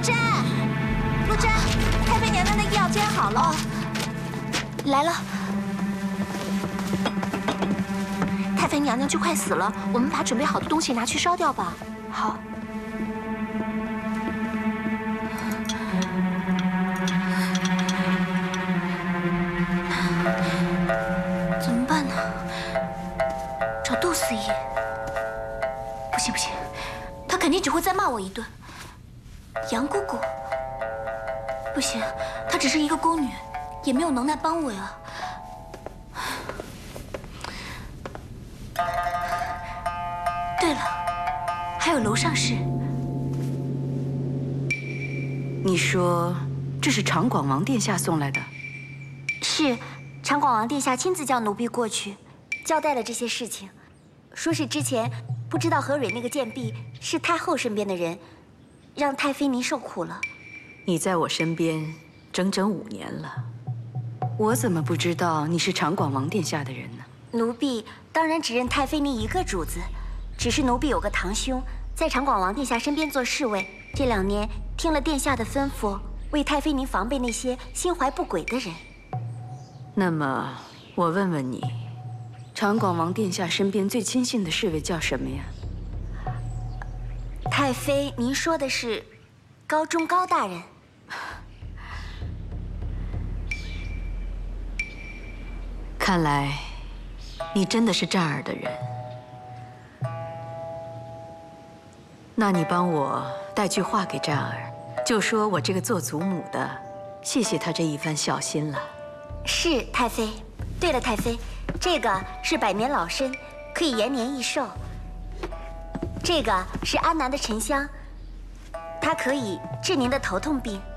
真，陆真，太妃娘娘的医药煎好了， 来了。 太妃娘娘就快死了，我们把准备好的东西拿去烧掉吧。 好。怎么办呢？找杜司仪。不行不行，他肯定只会再骂我一顿。杨姑姑。不行，她只是一个宫女，也没有能耐帮我呀。对了，还有楼上室。 你说这是长广王殿下送来的？ 是，长广王殿下亲自叫奴婢过去，交代了这些事情，说是之前不知道何蕊那个贱婢是太后身边的人，让太妃您受苦了。 你在我身边整整5年了，我怎么不知道你是长广王殿下的人呢？ 奴婢当然只认太妃您一个主子，只是奴婢有个堂兄在长广王殿下身边做侍卫，这2年听了殿下的吩咐，为太妃您防备那些心怀不轨的人。 那么我问问你，长广王殿下身边最亲信的侍卫叫什么呀？ 太妃，您说的是高中高大人。 看来你真的是战儿的人。那你帮我带句话给战儿，就说我这个做祖母的，谢谢他这一番孝心了。 是，太妃。对了，太妃，这个是百年老参，可以延年益寿。这个是安南的沉香，它可以治您的头痛病。